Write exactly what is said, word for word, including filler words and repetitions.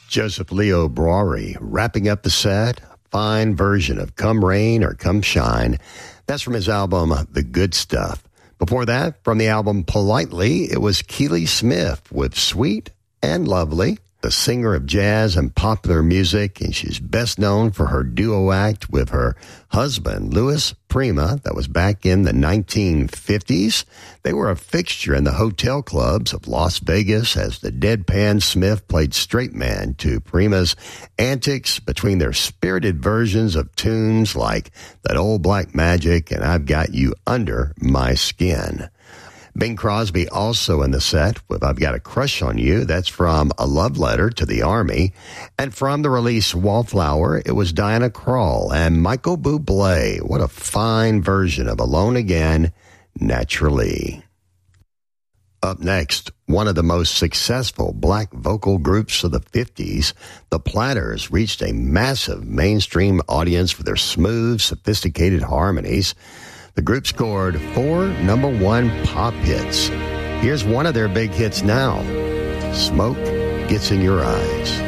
Joseph Leo Brawry wrapping up the set. Fine version of Come Rain or Come Shine. That's from his album, The Good Stuff. Before that, from the album Politely, it was Keely Smith with Sweet and Lovely, the singer of jazz and popular music, and she's best known for her duo act with her husband, Louis Prima. That was back in the nineteen fifties. They were a fixture in the hotel clubs of Las Vegas as the deadpan Smith played straight man to Prima's antics between their spirited versions of tunes like That Old Black Magic and I've Got You Under My Skin. Bing Crosby also in the set with I've Got a Crush on You. That's from A Love Letter to the Army. And from the release Wallflower, it was Diana Krall and Michael Bublé. What a fine version of Alone Again, Naturally. Up next, one of the most successful black vocal groups of the fifties, the Platters reached a massive mainstream audience for their smooth, sophisticated harmonies. The group scored four number one pop hits. Here's one of their big hits now, Smoke Gets in Your Eyes.